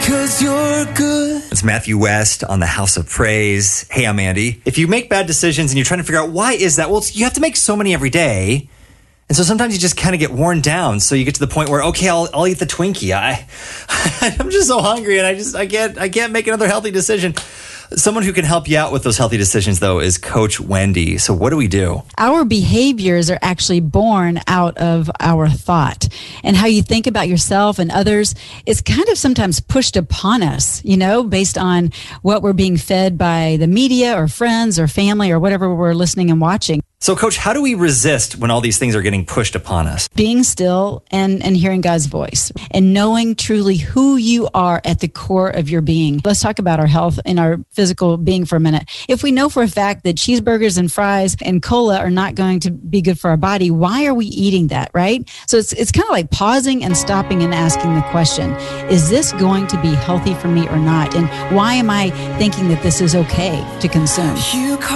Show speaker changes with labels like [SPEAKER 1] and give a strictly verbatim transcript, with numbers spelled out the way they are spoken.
[SPEAKER 1] 'cause you're good.
[SPEAKER 2] It's Matthew West on the House of Praise. Hey, I'm Andy. If you make bad decisions and you're trying to figure out why is that, well, you have to make so many every day. And so sometimes you just kind of get worn down. So you get to the point where, okay, I'll, I'll eat the Twinkie. I, I'm just so hungry and I just, I can't, I can't make another healthy decision. Someone who can help you out with those healthy decisions, though, is Coach Wendy. So what do we do?
[SPEAKER 3] Our behaviors are actually born out of our thought. And how you think about yourself and others is kind of sometimes pushed upon us, you know, based on what we're being fed by the media or friends or family or whatever we're listening and watching.
[SPEAKER 2] So, Coach, how do we resist when all these things are getting pushed upon us?
[SPEAKER 3] Being still and, and hearing God's voice and knowing truly who you are at the core of your being. Let's talk about our health and our physical being for a minute. If we know for a fact that cheeseburgers and fries and cola are not going to be good for our body, why are we eating that, right? So it's it's kind of like pausing and stopping and asking the question, is this going to be healthy for me or not? And why am I thinking that this is okay to consume?
[SPEAKER 1] You